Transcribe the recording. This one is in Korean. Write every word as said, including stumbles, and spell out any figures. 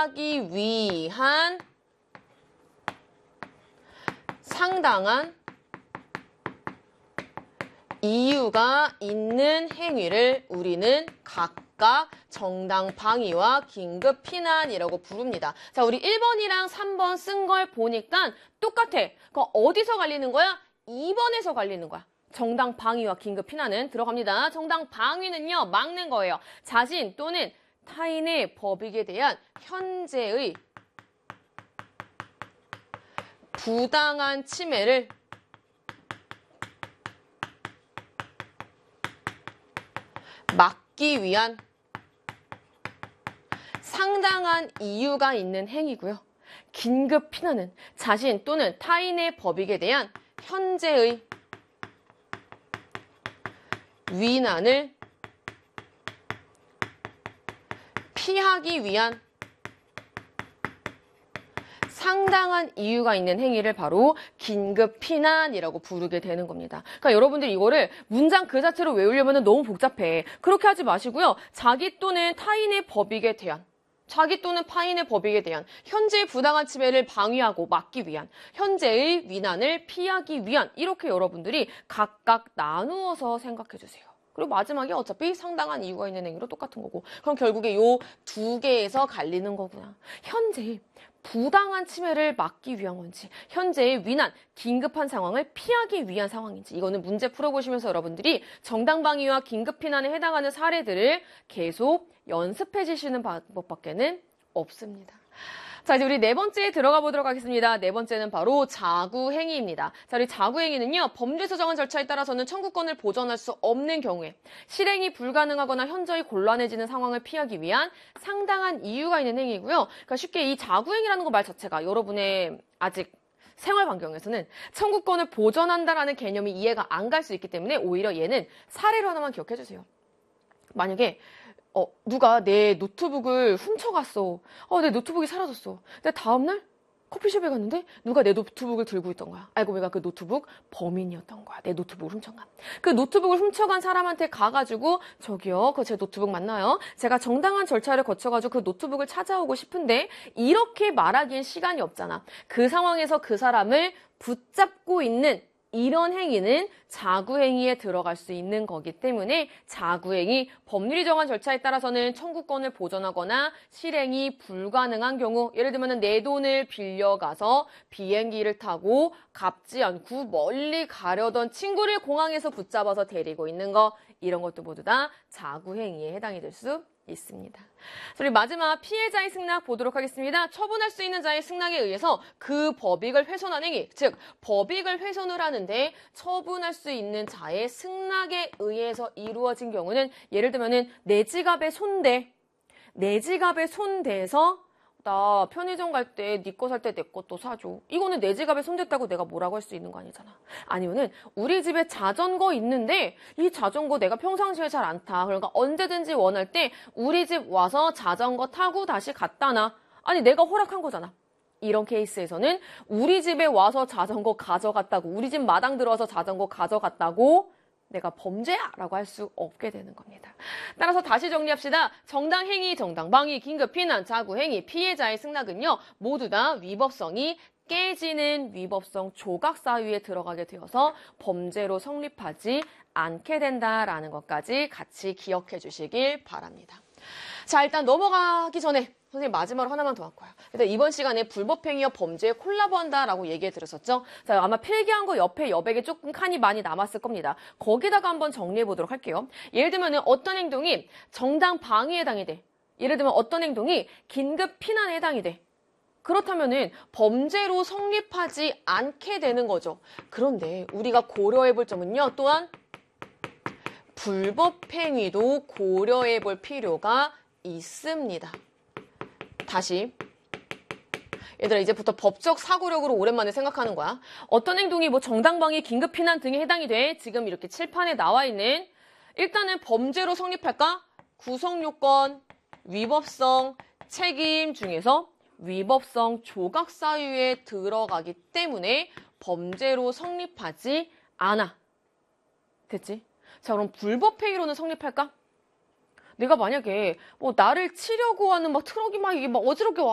피하기 위한 상당한 이유가 있는 행위를 우리는 각각 정당 방위와 긴급 피난이라고 부릅니다. 자, 우리 일 번이랑 삼 번 쓴 걸 보니까 똑같아. 그럼 어디서 갈리는 거야? 이 번에서 갈리는 거야. 정당 방위와 긴급 피난은 들어갑니다. 정당 방위는요, 막는 거예요. 자신 또는 타인의 법익에 대한 현재의 부당한 침해를 막기 위한 상당한 이유가 있는 행위고요. 긴급 피난은 자신 또는 타인의 법익에 대한 현재의 위난을 피하기 위한 상당한 이유가 있는 행위를 바로 긴급 피난이라고 부르게 되는 겁니다. 그러니까 여러분들이 이거를 문장 그 자체로 외우려면 너무 복잡해. 그렇게 하지 마시고요. 자기 또는 타인의 법익에 대한 자기 또는 타인의 법익에 대한 현재의 부당한 침해를 방위하고 막기 위한 현재의 위난을 피하기 위한 이렇게 여러분들이 각각 나누어서 생각해 주세요. 그리고 마지막에 어차피 상당한 이유가 있는 행위로 똑같은 거고 그럼 결국에 요 두 개에서 갈리는 거구나. 현재의 부당한 침해를 막기 위한 건지 현재의 위난, 긴급한 상황을 피하기 위한 상황인지 이거는 문제 풀어보시면서 여러분들이 정당방위와 긴급피난에 해당하는 사례들을 계속 연습해 주시는 방법밖에는 없습니다. 자, 이제 우리 네 번째에 들어가 보도록 하겠습니다. 네 번째는 바로 자구행위입니다. 자, 우리 자구행위는요, 법률에서 정한 절차에 따라서는 청구권을 보전할 수 없는 경우에 실행이 불가능하거나 현저히 곤란해지는 상황을 피하기 위한 상당한 이유가 있는 행위고요. 그러니까 쉽게 이 자구행위라는 거 말 자체가 여러분의 아직 생활 반경에서는 청구권을 보전한다라는 개념이 이해가 안 갈 수 있기 때문에 오히려 얘는 사례로 하나만 기억해 주세요. 만약에 어, 누가 내 노트북을 훔쳐갔어. 어, 내 노트북이 사라졌어. 근데 다음날 커피숍에 갔는데 누가 내 노트북을 들고 있던 거야. 알고 보니까 그 노트북 범인이었던 거야. 내 노트북을 훔쳐간. 그 노트북을 훔쳐간 사람한테 가가지고 저기요, 그 제 노트북 맞나요? 제가 정당한 절차를 거쳐가지고 그 노트북을 찾아오고 싶은데 이렇게 말하기엔 시간이 없잖아. 그 상황에서 그 사람을 붙잡고 있는 이런 행위는 자구행위에 들어갈 수 있는 거기 때문에 자구행위, 법률이 정한 절차에 따라서는 청구권을 보전하거나 실행이 불가능한 경우 예를 들면 내 돈을 빌려가서 비행기를 타고 갚지 않고 멀리 가려던 친구를 공항에서 붙잡아서 데리고 있는 거 이런 것도 모두 다 자구행위에 해당이 될 수 있습니다. 우리 마지막 피해자의 승낙 보도록 하겠습니다. 처분할 수 있는 자의 승낙에 의해서 그 법익을 훼손한 행위, 즉 법익을 훼손을 하는데 처분할 수 있는 자의 승낙에 의해서 이루어진 경우는 예를 들면은 내 지갑에 손대, 내 지갑에 손대서 나 편의점 갈 때 네 거 살 때 내 것도 사줘. 이거는 내 지갑에 손댔다고 내가 뭐라고 할 수 있는 거 아니잖아. 아니면은 우리 집에 자전거 있는데 이 자전거 내가 평상시에 잘 안 타. 그러니까 언제든지 원할 때 우리 집 와서 자전거 타고 다시 갖다 놔. 아니 내가 허락한 거잖아. 이런 케이스에서는 우리 집에 와서 자전거 가져갔다고 우리 집 마당 들어와서 자전거 가져갔다고 내가 범죄야 라고 할 수 없게 되는 겁니다. 따라서 다시 정리합시다. 정당행위, 정당방위, 긴급피난, 자구행위, 피해자의 승낙은요. 모두 다 위법성이 깨지는 위법성 조각 사유에 들어가게 되어서 범죄로 성립하지 않게 된다라는 것까지 같이 기억해 주시길 바랍니다. 자, 일단 넘어가기 전에 선생님 마지막으로 하나만 더 할 거야. 일단 이번 시간에 불법행위와 범죄에 콜라보한다라고 얘기해 드렸었죠. 자, 아마 필기한 거 옆에 여백에 조금 칸이 많이 남았을 겁니다. 거기다가 한번 정리해 보도록 할게요. 예를 들면 어떤 행동이 정당 방위에 해당이 돼. 예를 들면 어떤 행동이 긴급 피난에 해당이 돼. 그렇다면은 범죄로 성립하지 않게 되는 거죠. 그런데 우리가 고려해 볼 점은요. 또한 불법행위도 고려해 볼 필요가 있습니다. 다시 얘들아 이제부터 법적 사고력으로 오랜만에 생각하는 거야. 어떤 행동이 뭐 정당방위, 긴급피난 등에 해당이 돼. 지금 이렇게 칠판에 나와 있는 일단은 범죄로 성립할까? 구성요건, 위법성, 책임 중에서 위법성 조각 사유에 들어가기 때문에 범죄로 성립하지 않아. 됐지? 자, 그럼 불법행위로는 성립할까? 내가 만약에 뭐 나를 치려고 하는 막 트럭이 막 이게 막 어지럽게 와.